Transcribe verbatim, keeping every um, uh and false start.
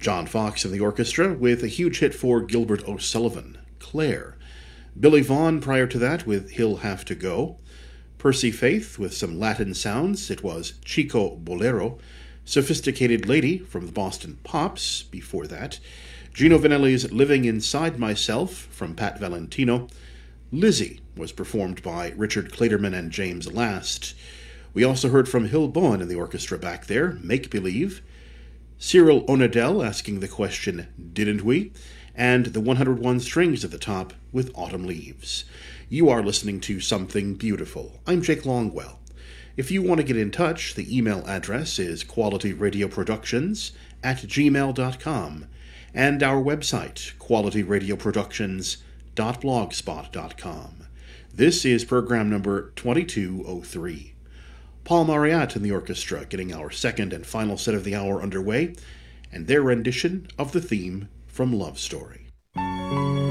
John Fox in the orchestra with a huge hit for Gilbert O'Sullivan, Claire. Billy Vaughn prior to that with He'll Have to Go. Percy Faith with some Latin sounds, it was Chico Bolero. Sophisticated Lady from the Boston Pops before that. Gino Vanelli's Living Inside Myself from Pat Valentino. Lizzie was performed by Richard Clayderman and James Last. We also heard from Hill Bowen in the orchestra back there, Make Believe. Cyril Onadell asking the question, Didn't We? And the one hundred one Strings at the top with Autumn Leaves. You are listening to Something Beautiful. I'm Jake Longwell. If you want to get in touch, the email address is qualityradioproductions at gmail dot com, and our website, qualityradioproductions dot blogspot dot com. This is program number twenty-two oh three. Paul Mariat and the orchestra getting our second and final set of the hour underway, and their rendition of the theme from Love Story.